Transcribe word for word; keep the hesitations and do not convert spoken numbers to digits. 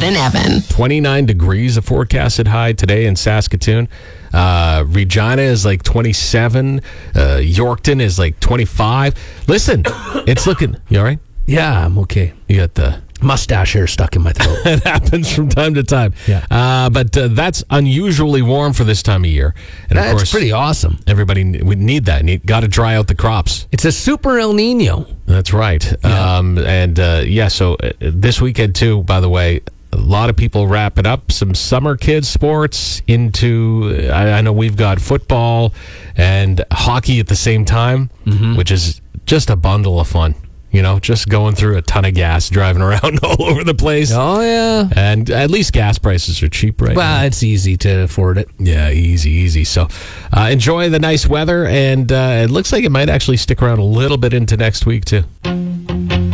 and Evan. twenty-nine degrees, a forecasted high today in Saskatoon. Uh, Regina is like twenty-seven. Uh, Yorkton is like twenty-five. Listen, it's looking... You all right? Yeah, I'm okay. You got the... Mustache hair stuck in my throat. It happens from time to time. Yeah. Uh, but uh, that's unusually warm for this time of year. And That's of course, pretty awesome. everybody would need that. Need, got to dry out the crops. It's a super El Nino. That's right. Yeah. Um, and uh, yeah, so uh, this weekend too, by the way, a lot of people wrapping up some summer kids sports into, I, I know we've got football and hockey at the same time, Mm-hmm. which is just a bundle of fun. You know, just going through a ton of gas, driving around all over the place. Oh, yeah. And at least gas prices are cheap right Well, now. it's easy to afford it. Yeah, easy, easy. So uh, enjoy the nice weather, and uh, it looks like it might actually stick around a little bit into next week, too.